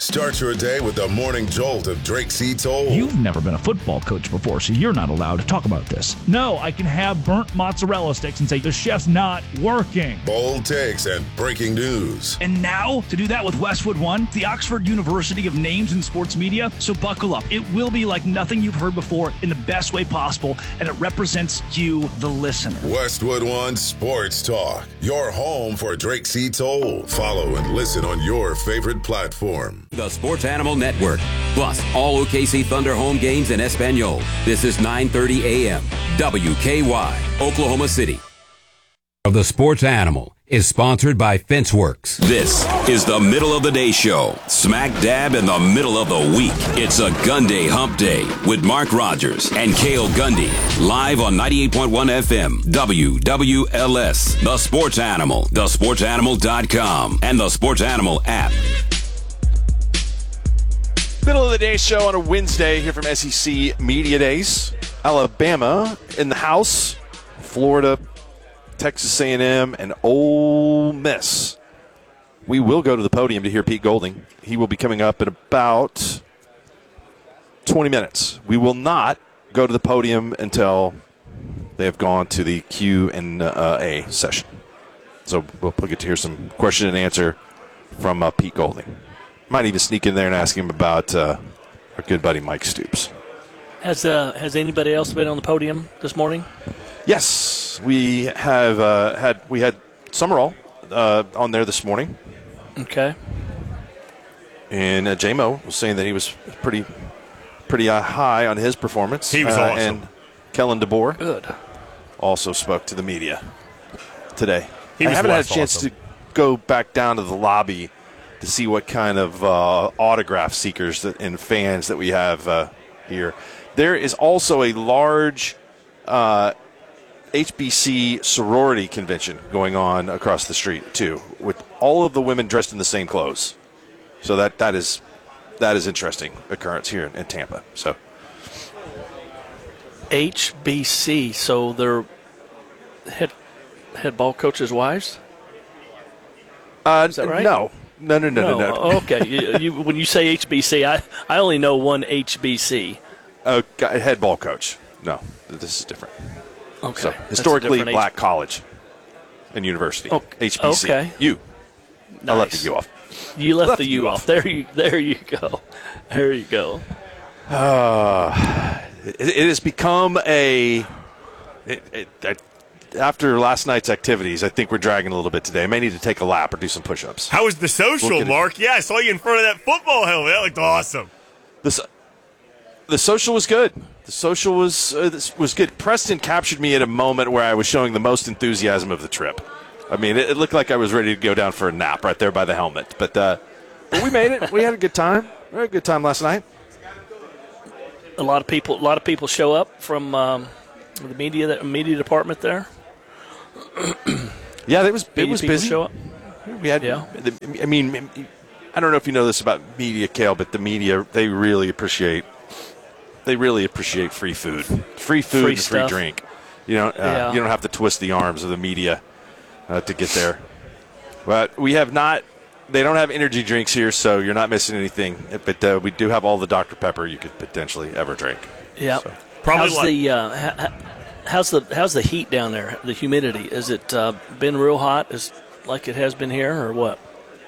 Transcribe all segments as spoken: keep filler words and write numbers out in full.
Start your day with the morning jolt of Drake C. Toll. You've never been a football coach before, so you're not allowed to talk about this. No, I can have burnt mozzarella sticks and say the chef's not working. Bold takes and breaking news. And now, to do that with Westwood One, the Oxford University of Names in Sports Media. So buckle up. It will be like nothing you've heard before in the best way possible, and it represents you, the listener. Westwood One Sports Talk, your home for Drake C. Toll. Follow and listen on your favorite platform. The Sports Animal Network, plus all O K C Thunder home games in Espanol. This is nine thirty a.m. W K Y, Oklahoma City. Of the Sports Animal is sponsored by Fenceworks. This is the middle of the day show, smack dab in the middle of the week. It's a Gun Day Hump Day with Mark Rogers and Cale Gundy, live on ninety-eight point one F M, W W L S, The Sports Animal, the sports animal dot com, and the Sports Animal app. Middle of the day show on a Wednesday here from S E C Media Days. Alabama in the house, Florida, Texas A and M, and Ole Miss. We will go to the podium to hear Pete Golding. He will be coming up in about twenty minutes. We will not go to the podium until they have gone to the Q and A session. So we'll get to hear some question and answer from uh, Pete Golding. Might even sneak in there and ask him about uh, our good buddy Mike Stoops. Has uh, has anybody else been on the podium this morning? Yes, we have uh, had we had Summerall uh, on there this morning. Okay. And uh, J-Mo was saying that he was pretty pretty uh, high on his performance. He was uh, awesome. And Kellen DeBoer Good. also spoke to the media today. He I was haven't had a less chance awesome. to go back down to the lobby to see what kind of uh, autograph seekers that, and fans that we have uh, here. There is also a large uh, H B C sorority convention going on across the street, too, with all of the women dressed in the same clothes. So that, that is that is interesting occurrence here in, in Tampa. So H B C, so they're head, head ball coaches' wives? uh, Is that right? No. No, no, no, no, no. Oh, okay. you, you, when you say H B C, I, I only know one H B C. Uh, head ball coach. No, this is different. Okay. So That's a historically different black H- college and university. Oh, H B C. okay. You. I left Nice. the U off. You left, Left the the U U off. off. There you, there you go. There you go. Uh, it, it has become a. It, it, it, after last night's activities, I think we're dragging a little bit today. I may need to take a lap or do some push-ups. How was the social, We'll get it. Mark? Yeah, I saw you in front of that football helmet. That looked awesome. The, so- the social was good. The social was uh, this was good. Preston captured me at a moment where I was showing the most enthusiasm of the trip. I mean, it, it looked like I was ready to go down for a nap right there by the helmet. But, uh, but we made it. We had a good time. We had a good time last night. A lot of people, a lot of people show up from um, the media, the media department there. Yeah, it was it Media was people busy. show up. We had, Yeah. the, I mean, I don't know if you know this about media, Cale, but the media, they really appreciate, they really appreciate free food, free food Free and stuff. free drink. You know, uh, Yeah. you don't have to twist the arms of the media uh, to get there. But we have not. They don't have energy drinks here, so you're not missing anything. But uh, we do have all the Doctor Pepper you could potentially ever drink. Yeah. So. Probably how's like- the uh, ha- how's the how's the heat down there? The humidity, is it uh, been real hot, as like it has been here, or what?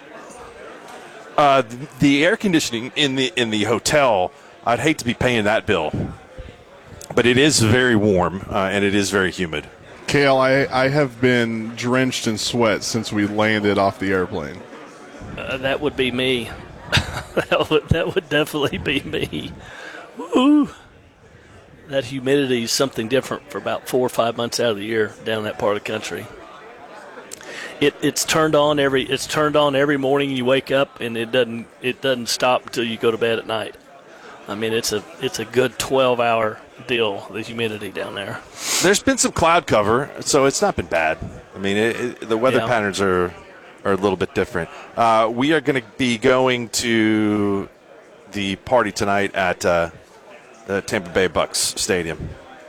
Uh, the, the air conditioning in the in the hotel, I'd hate to be paying that bill, but it is very warm uh, and it is very humid. Cale, I, I have been drenched in sweat since we landed off the airplane. Uh, that would be me. that would that would definitely be me. Woo. That humidity is something different for about four or five months out of the year down that part of the country. It it's turned on every it's turned on every morning you wake up, and it doesn't it doesn't stop until you go to bed at night. I mean, it's a it's a good twelve hour deal, the humidity down there. There's been some cloud cover, so it's not been bad. I mean, it, it, the weather Yeah. patterns are are a little bit different. Uh, we are going to be going to the party tonight at uh, the Tampa Bay Bucks Stadium.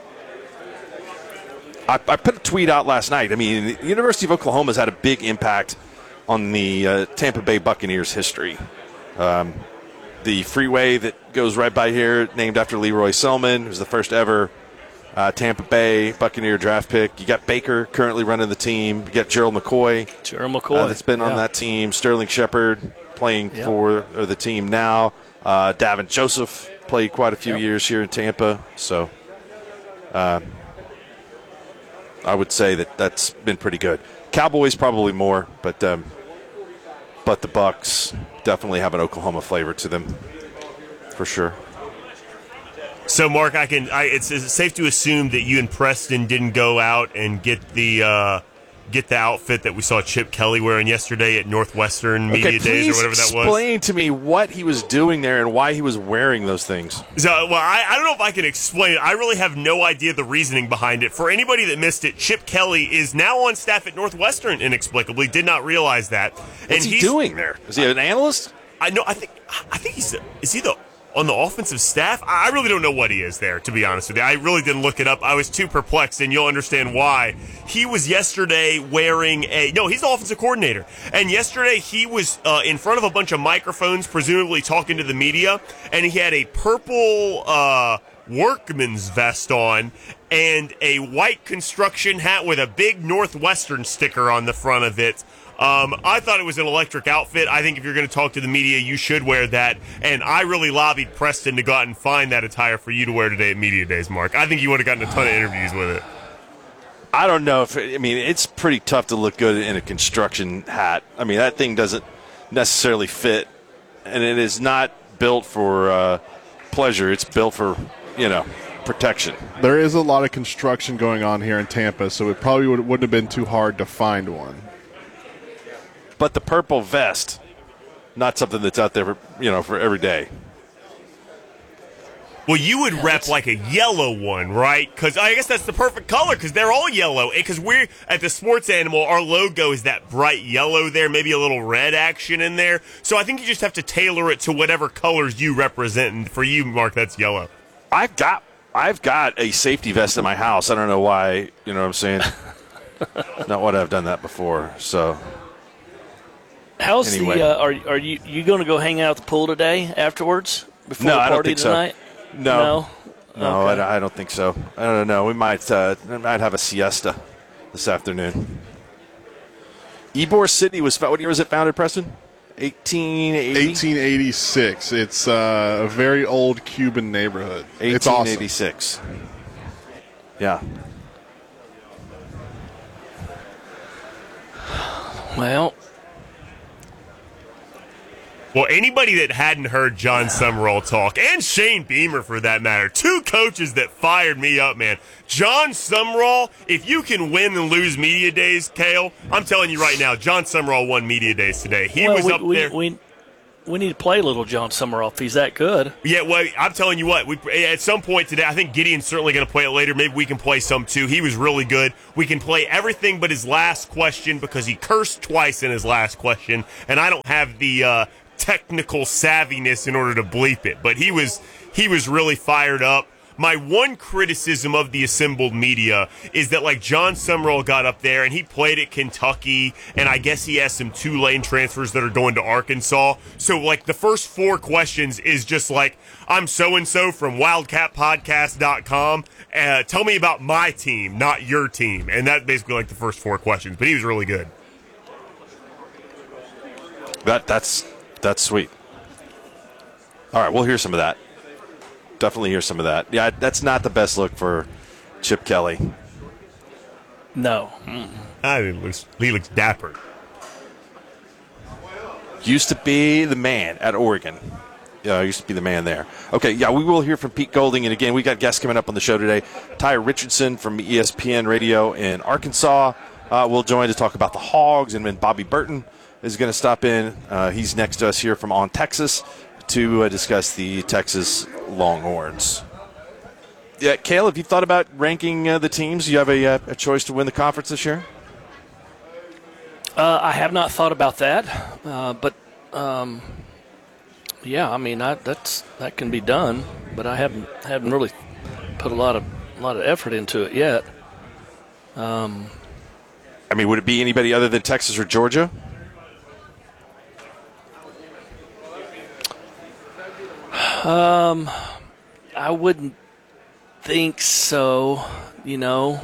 I, I put a tweet out last night. I mean, the University of Oklahoma has had a big impact on the uh, Tampa Bay Buccaneers history. Um, the freeway that goes right by here, named after Leroy Selman, who's the first ever uh, Tampa Bay Buccaneer draft pick. You got Baker currently running the team. You got Gerald McCoy. Gerald McCoy. Uh, that's been yeah. on that team. Sterling Shepard playing Yep. for uh, the team now. Uh, Davin Joseph played quite a few Yep. years here in Tampa. So uh, I would say that that's been pretty good. Cowboys probably more, but um, but the Bucs definitely have an Oklahoma flavor to them for sure. So, Mark, I can. I, it's, it's safe to assume that you and Preston didn't go out and get the uh, get the outfit that we saw Chip Kelly wearing yesterday at Northwestern Media Okay, Days or whatever that was. Explain to me what he was doing there and why he was wearing those things. So, well, I, I don't know if I can explain it. I really have no idea the reasoning behind it. For anybody that missed it, Chip Kelly is now on staff at Northwestern inexplicably. Did not realize that. What's and he he's, doing there? Is he an analyst? I know. I think. I think he's. Is he the on the offensive staff? I really don't know what he is there, to be honest with you. I really didn't look it up. I was too perplexed, and you'll understand why. He was yesterday wearing a... No, he's the offensive coordinator. And yesterday he was uh, in front of a bunch of microphones, presumably talking to the media, and he had a purple uh, workman's vest on and a white construction hat with a big Northwestern sticker on the front of it. Um, I thought it was an electric outfit. I think if you're going to talk to the media, you should wear that. And I really lobbied Preston to go out and find that attire for you to wear today at Media Days, Mark. I think you would have gotten a ton of interviews with it. I don't know if I mean it's pretty tough to look good in a construction hat. I mean that thing doesn't necessarily fit, and it is not built for uh, pleasure. It's built for you know protection. There is a lot of construction going on here in Tampa, so it probably would, wouldn't have been too hard to find one. But the purple vest, not something that's out there for you know for every day. Well, you would rep like a yellow one, right? Because I guess that's the perfect color because they're all yellow. Because we're at the Sports Animal, our logo is that bright yellow there, maybe a little red action in there. So I think you just have to tailor it to whatever colors you represent. And for you, Mark, that's yellow. I've got I've got a safety vest in my house. I don't know why. You know what I'm saying? Not what I've done that before. So. How's Anyway. the? Uh, are are you you going to go hang out at the pool today afterwards before No, the I party don't think tonight? so. No, No, no, Okay. I, don't, I don't think so. I don't know. We might uh, we might have a siesta this afternoon. Ybor City was what year was it founded, Preston? eighteen eighty eighteen eighty-six. It's uh, a very old Cuban neighborhood. It's awesome. eighteen eighty-six. Yeah. Well, Well, anybody that hadn't heard John Summerall talk, and Shane Beamer for that matter, two coaches that fired me up, man. John Summerall, if you can win and lose Media Days, Kale, I'm telling you right now, John Summerall won Media Days today. He well, was we, up we, there. We, we need to play little John Summerall if he's that good. Yeah, well, I'm telling you what, we, at some point today, I think Gideon's certainly going to play it later. Maybe we can play some too. He was really good. We can play everything but his last question because he cursed twice in his last question, and I don't have the uh, technical savviness in order to bleep it. But he was he was really fired up. My one criticism of the assembled media is that, like, John Summerall got up there and he played at Kentucky, and I guess he has some Tulane transfers that are going to Arkansas. So, like, the first four questions is just like, I'm so-and-so from wildcat podcast dot com. Uh, tell me about my team, not your team. And that's basically, like, the first four questions. But he was really good. That that's that's sweet. All right, we'll hear some of that. Definitely hear some of that. Yeah, that's not the best look for Chip Kelly. No. I mean, he looks, he looks dapper. Used to be the man at Oregon. Yeah, used to be the man there. Okay, yeah, we will hear from Pete Golding. And again, we got guests coming up on the show today. Ty Richardson from E S P N Radio in Arkansas uh, will join to talk about the Hogs. And then Bobby Burton is going to stop in. Uh, he's next to us here from On Texas to uh, discuss the Texas Longhorns. Yeah, Cale, have you thought about ranking uh, the teams? Do you have a, uh, a choice to win the conference this year? Uh, I have not thought about that, uh, but um, yeah, I mean I, that's that can be done, but I haven't haven't really put a lot of a lot of effort into it yet. Um, I mean, would it be anybody other than Texas or Georgia? Um, I wouldn't think so, you know.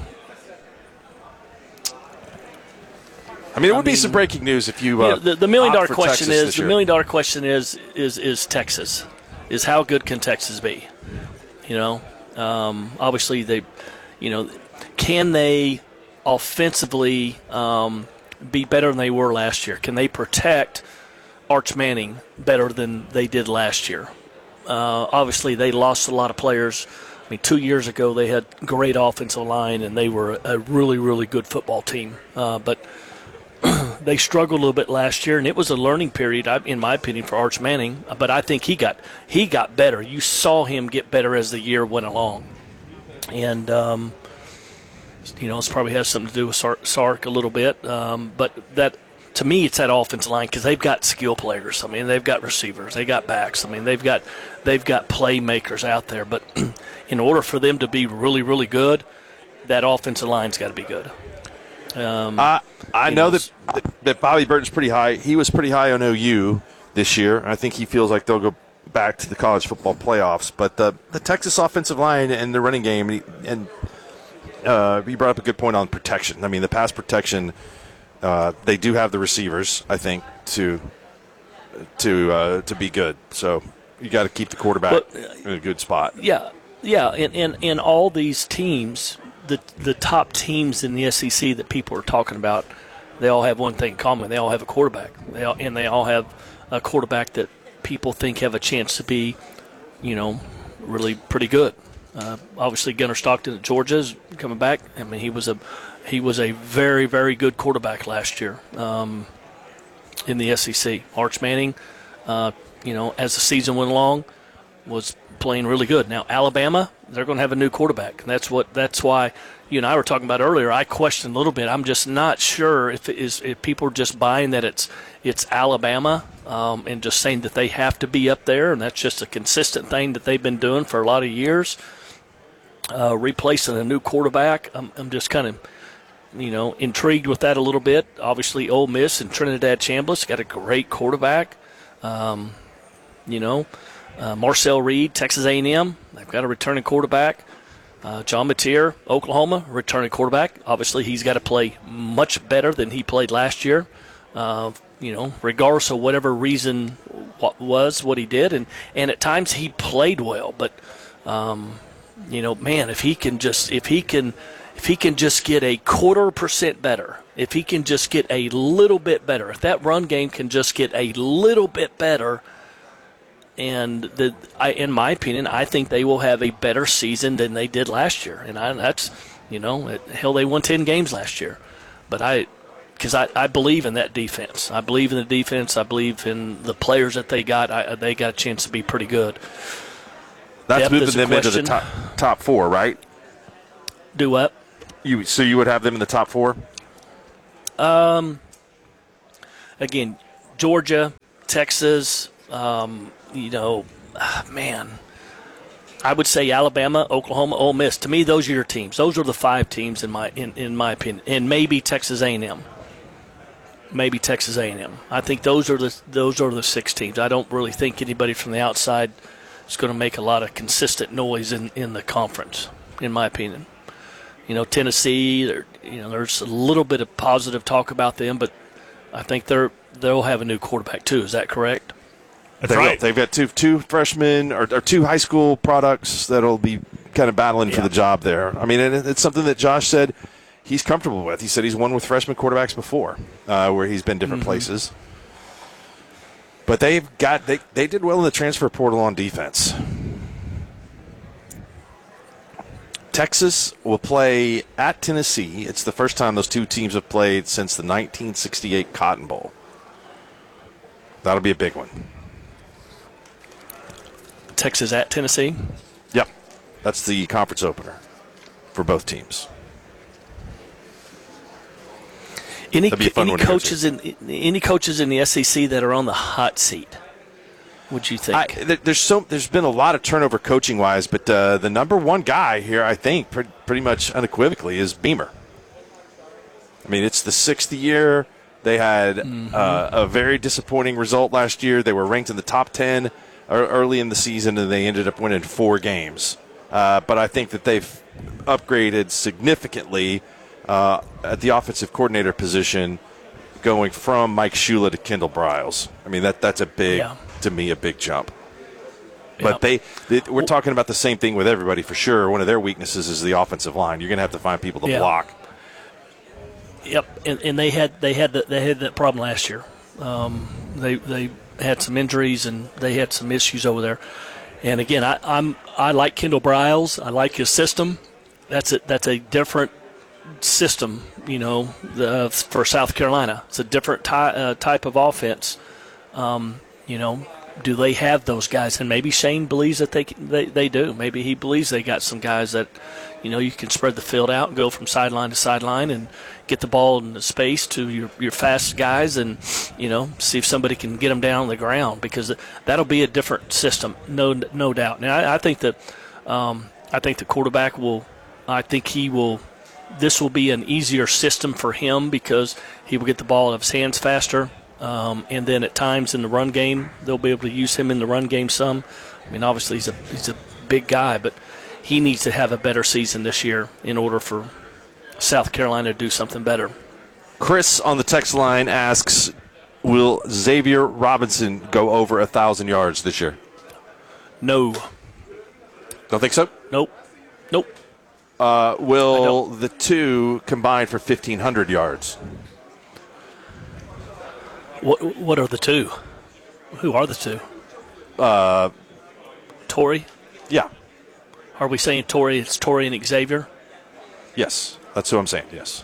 I mean, it would I be mean, some breaking news if you. Uh, you know, the, the million dollar opt for question Texas is this the year. million dollar question is is is Texas, is how good can Texas be? You know, um, obviously they, you know, can they offensively um, be better than they were last year? Can they protect Arch Manning better than they did last year? Uh, obviously, they lost a lot of players. I mean, two years ago they had great offensive line and they were a really, really good football team. Uh, but they struggled a little bit last year, and it was a learning period, in my opinion, for Arch Manning. But I think he got he got better. You saw him get better as the year went along, and um, you know, this probably has something to do with Sark a little bit. Um, but that, to me, it's that offensive line because they've got skill players. I mean, they've got receivers, they got backs. I mean, they've got they've got playmakers out there. But in order for them to be really, really good, that offensive line's got to be good. Um, I I know, know that, that that Bobby Burton's pretty high. He was pretty high on O U this year. I think he feels like they'll go back to the college football playoffs. But the the Texas offensive line and the running game, and, and uh, you brought up a good point on protection. I mean, the pass protection, uh, they do have the receivers, I think, to to uh, to be good. So you got to keep the quarterback but, in a good spot. Yeah, yeah, and and, and all these teams. The, the top teams in the S E C that people are talking about, they all have one thing in common. They all have a quarterback. They all, and they all have a quarterback that people think have a chance to be, you know, really pretty good. Uh, obviously, Gunnar Stockton at Georgia is coming back. I mean, he was a he was a very, very good quarterback last year um, in the S E C. Arch Manning, uh, you know, as the season went along, was playing really good. Now Alabama, they're going to have a new quarterback, and that's what that's why you and I were talking about earlier. I questioned a little bit. I'm just not sure if it is if people are just buying that it's it's Alabama um, and just saying that they have to be up there, and that's just a consistent thing that they've been doing for a lot of years. Uh, replacing a new quarterback, I'm, I'm just kind of you know intrigued with that a little bit. Obviously, Ole Miss and Trinidad Chambliss got a great quarterback. Um, you know. Uh, Marcel Reed, Texas A and M, they've got a returning quarterback. Uh, John Mateer, Oklahoma, returning quarterback. Obviously, he's got to play much better than he played last year. Uh, you know, regardless of whatever reason what was what he did, and, and at times he played well. But um, you know, man, if he can just if he can if he can just get a quarter percent better, if he can just get a little bit better, if that run game can just get a little bit better. And the, I, in my opinion, I think they will have a better season than they did last year. And I, that's, you know, it, hell, they won ten games last year. But I, because I, I believe in that defense. I believe in the defense. I believe in the players that they got. I, they got a chance to be pretty good. That's Depth moving is a them into the question. top top four, right? Do what? You so you would have them in the top four? Um. Again, Georgia, Texas. Um, you know, ah, man, I would say Alabama, Oklahoma, Ole Miss. To me, those are your teams. Those are the five teams in my in, in my opinion, and maybe Texas A and M. Maybe Texas A and M. I think those are the those are the six teams. I don't really think anybody from the outside is going to make a lot of consistent noise in, in the conference, in my opinion. You know, Tennessee. You know, there's a little bit of positive talk about them, but I think they're they'll have a new quarterback too. Is that correct? That's they right. Will. They've got two two freshmen or, or two high school products that'll be kind of battling yeah. for the job there. I mean, and it's something that Josh said he's comfortable with. He said he's won with freshman quarterbacks before, uh, where he's been different mm-hmm. places. But they've got they they did well in the transfer portal on defense. Texas will play at Tennessee. It's the first time those two teams have played since the nineteen sixty-eight Cotton Bowl. That'll be a big one. Texas at Tennessee? Yep. That's the conference opener for both teams. Any, That'd be a fun any one to go coaches to. in any coaches in the S E C that are on the hot seat? Would you think? I, there- there's so there's been a lot of turnover coaching wise, but uh, the number one guy here, I think, pre- pretty much unequivocally, is Beamer. I mean, it's the sixth year. They had Mm-hmm. uh, a very disappointing result last year. They were ranked in the top ten early in the season, and they ended up winning four games. Uh, but I think that they've upgraded significantly uh, at the offensive coordinator position, going from Mike Shula to Kendall Briles. I mean, that that's a big, yeah. to me, a big jump. But yep. they, they, we're talking about the same thing with everybody for sure. One of their weaknesses is the offensive line. You're going to have to find people to yeah. block. Yep, and, and they had they had the, they had that problem last year. Um, they they had some injuries and they had some issues over there. And again, I, I'm I like Kendall Briles. I like his system. That's a, that's a different system, you know, the, for South Carolina. It's a different ty, uh, type of offense. Um, you know, do they have those guys? And maybe Shane believes that they, they they do. Maybe he believes they got some guys that, you know, you can spread the field out and go from sideline to sideline and get the ball in the space to your, your fast guys and, you know, see if somebody can get them down on the ground, because that'll be a different system, no no doubt. Now, I, I think that um, I think the quarterback will, I think he will, this will be an easier system for him because he will get the ball out of his hands faster. Um, and then at times in the run game, they'll be able to use him in the run game some. I mean, obviously he's a he's a big guy, but he needs to have a better season this year in order for South Carolina to do something better. Chris on the text line asks, will Xavier Robinson go over one thousand yards this year? No. Don't think so? Nope. Nope. Uh, will the two combine for fifteen hundred yards? What What are the two? Who are the two? Uh, Torrey? Yeah. Are we saying Torrey? It's Torrey and Xavier? Yes. That's what I'm saying, yes.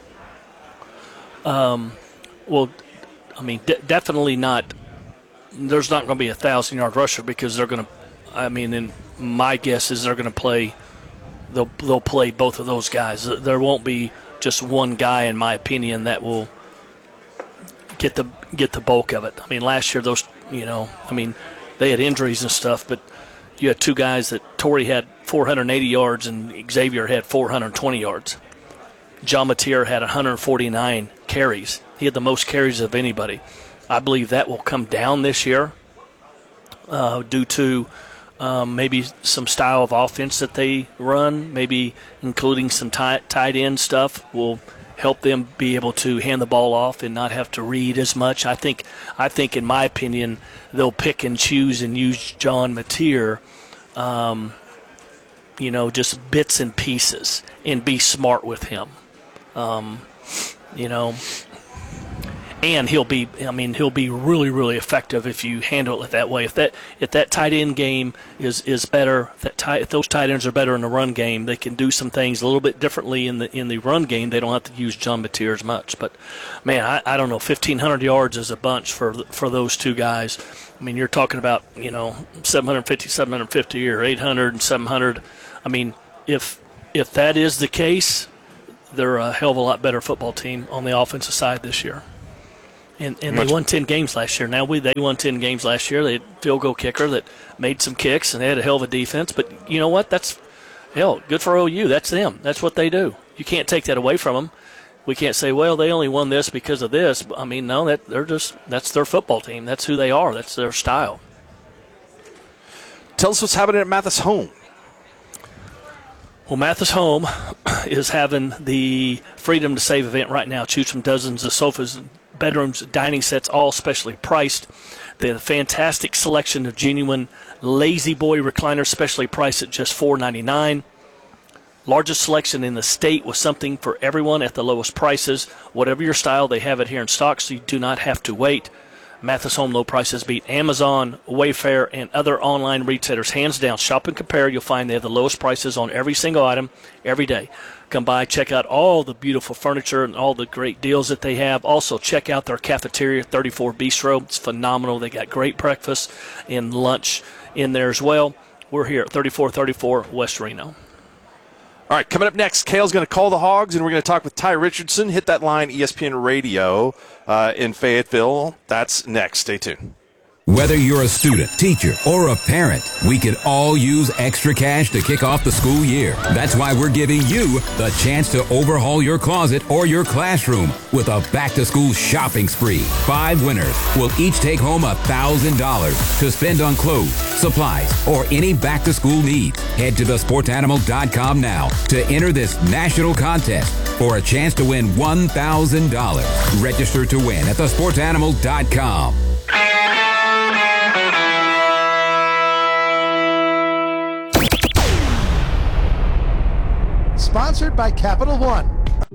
Um, well, I mean, de- definitely not. There's not going to be a thousand-yard rusher because they're going to, I mean, and my guess is they're going to play, they'll, they'll play both of those guys. There won't be just one guy, in my opinion, that will get the get the bulk of it. I mean, last year, those, you know, I mean, they had injuries and stuff, but you had two guys that Torrey had four hundred eighty yards and Xavier had four hundred twenty yards. John Mateer had one hundred forty-nine carries. He had the most carries of anybody. I believe that will come down this year uh, due to um, maybe some style of offense that they run, maybe including some tight, tight end stuff will help them be able to hand the ball off and not have to read as much. I think, I think, in my opinion, they'll pick and choose and use John Mateer, um, you know, just bits and pieces, and be smart with him. Um, you know, and he'll be, I mean, he'll be really, really effective if you handle it that way. If that if that tight end game is, is better, if, that tight, if those tight ends are better in the run game, they can do some things a little bit differently in the in the run game. They don't have to use John Mateer as much. But, man, I, I don't know, fifteen hundred yards is a bunch for for those two guys. I mean, you're talking about, you know, seven fifty, seven fifty or eight hundred and seven hundred. I mean, if if that is the case, they're a hell of a lot better football team on the offensive side this year. And, and they won ten games last year. Now we they won ten games last year. They had a field goal kicker that made some kicks, and they had a hell of a defense. But you know what? That's, hell, good for O U. That's them. That's what they do. You can't take that away from them. We can't say, well, they only won this because of this. I mean, no, that they're just that's their football team. That's who they are. That's their style. Tell us what's happening at Mathis Home. Well, Mathis Home is having the Freedom to Save event right now. Choose from dozens of sofas, bedrooms, dining sets, all specially priced. They have a fantastic selection of genuine Lazy Boy recliners, specially priced at just four ninety-nine. Largest selection in the state with something for everyone at the lowest prices. Whatever your style, they have it here in stock, so you do not have to wait. Mathis Home low prices beat Amazon, Wayfair, and other online retailers. Hands down, shop and compare. You'll find they have the lowest prices on every single item every day. Come by, check out all the beautiful furniture and all the great deals that they have. Also, check out their cafeteria, thirty-four Bistro. It's phenomenal. They got great breakfast and lunch in there as well. We're here at thirty-four thirty-four West Reno. All right, coming up next, Kale's going to call the Hogs, and we're going to talk with Ty Richardson. Hit that line, E S P N Radio uh, in Fayetteville. That's next. Stay tuned. Whether you're a student, teacher, or a parent, we could all use extra cash to kick off the school year. That's why we're giving you the chance to overhaul your closet or your classroom with a back-to-school shopping spree. Five winners will each take home one thousand dollars to spend on clothes, supplies, or any back-to-school needs. Head to the sports animal dot com now to enter this national contest for a chance to win one thousand dollars. Register to win at the sports animal dot com. Sponsored by Capital One.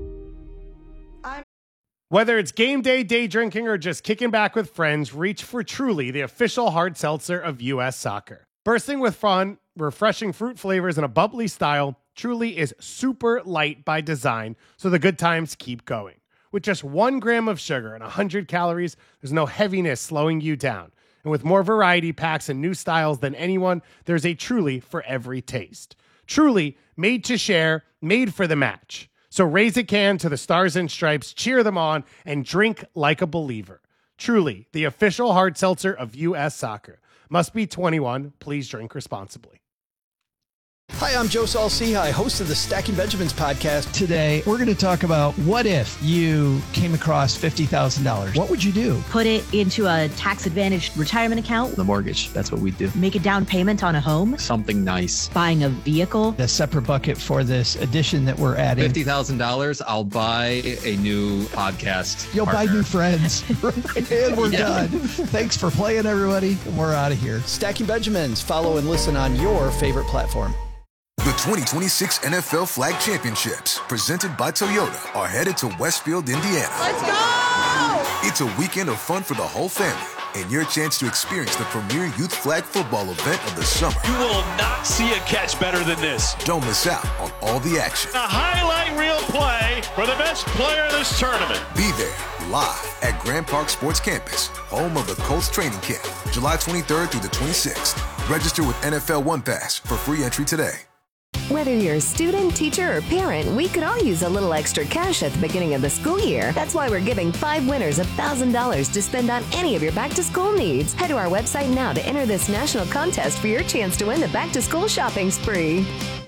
Whether it's game day, day drinking, or just kicking back with friends, reach for Truly, the official hard seltzer of U S Soccer. Bursting with fun, refreshing fruit flavors, and a bubbly style, Truly is super light by design, so the good times keep going. With just one gram of sugar and one hundred calories, there's no heaviness slowing you down. And with more variety packs and new styles than anyone, there's a Truly for every taste. Truly, made to share, made for the match. So raise a can to the Stars and Stripes, cheer them on, and drink like a believer. Truly, the official hard seltzer of U S Soccer. Must be twenty-one. Please drink responsibly. Hi, I'm Joe Saul-Sehy, host of the Stacking Benjamins podcast. Today, we're going to talk about what if you came across fifty thousand dollars. What would you do? Put it into a tax-advantaged retirement account. The mortgage, that's what we do. Make a down payment on a home. Something nice. Buying a vehicle. A separate bucket for this addition that we're adding. fifty thousand dollars, I'll buy a new podcast You'll partner. buy new friends. And we're Yeah. done. Thanks for playing, everybody. We're out of here. Stacking Benjamins. Follow and listen on your favorite platform. The twenty twenty-six N F L Flag Championships, presented by Toyota, are headed to Westfield, Indiana. Let's go! It's a weekend of fun for the whole family and your chance to experience the premier youth flag football event of the summer. You will not see a catch better than this. Don't miss out on all the action. A highlight reel play for the best player in this tournament. Be there live at Grand Park Sports Campus, home of the Colts training camp, July twenty-third through the twenty-sixth. Register with N F L One Pass for free entry today. Whether you're a student, teacher, or parent, we could all use a little extra cash at the beginning of the school year. That's why we're giving five winners one thousand dollars to spend on any of your back-to-school needs. Head to our website now to enter this national contest for your chance to win the back-to-school shopping spree.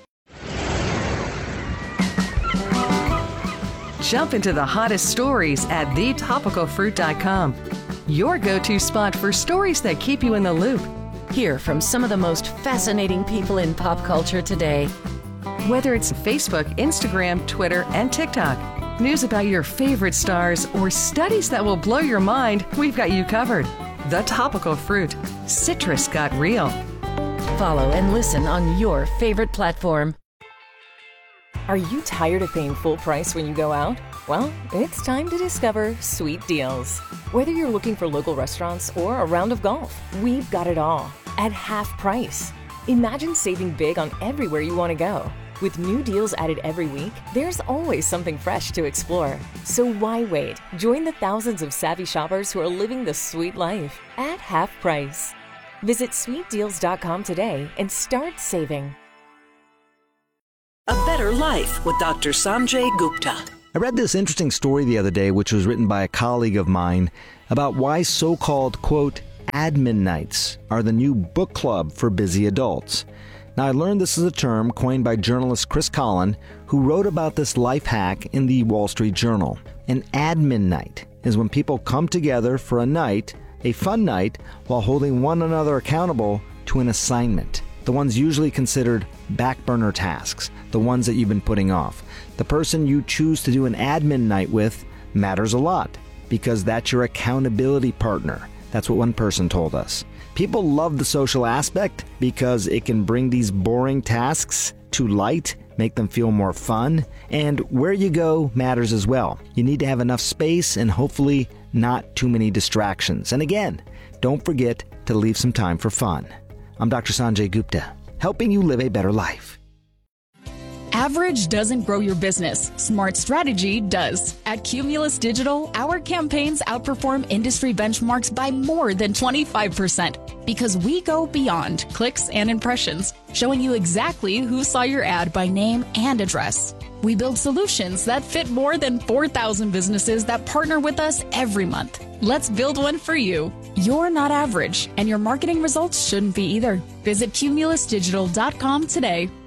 Jump into the hottest stories at the topical fruit dot com. Your go-to spot for stories that keep you in the loop. Hear from some of the most fascinating people in pop culture today. Whether it's Facebook, Instagram, Twitter, and TikTok, news about your favorite stars, or studies that will blow your mind, we've got you covered. The Topical Fruit. Citrus got real. Follow and listen on your favorite platform. Are you tired of paying full price when you go out? Well, it's time to discover Sweet Deals. Whether you're looking for local restaurants or a round of golf, we've got it all at half price. Imagine saving big on everywhere you want to go. With new deals added every week, there's always something fresh to explore. So why wait? Join the thousands of savvy shoppers who are living the sweet life at half price. Visit sweet deals dot com today and start saving. A Better Life with Doctor Sanjay Gupta. I read this interesting story the other day, which was written by a colleague of mine, about why so-called, quote, admin nights are the new book club for busy adults. Now, I learned this is a term coined by journalist Chris Collin, who wrote about this life hack in the Wall Street Journal. An admin night is when people come together for a night, a fun night, while holding one another accountable to an assignment. The ones usually considered back burner tasks, the ones that you've been putting off. The person you choose to do an admin night with matters a lot because that's your accountability partner. That's what one person told us. People love the social aspect because it can bring these boring tasks to light, make them feel more fun, and where you go matters as well. You need to have enough space and hopefully not too many distractions. And again, don't forget to leave some time for fun. I'm Doctor Sanjay Gupta, helping you live a better life. Average doesn't grow your business. Smart strategy does. At Cumulus Digital, our campaigns outperform industry benchmarks by more than twenty-five percent because we go beyond clicks and impressions, showing you exactly who saw your ad by name and address. We build solutions that fit more than four thousand businesses that partner with us every month. Let's build one for you. You're not average, and your marketing results shouldn't be either. Visit cumulus digital dot com today.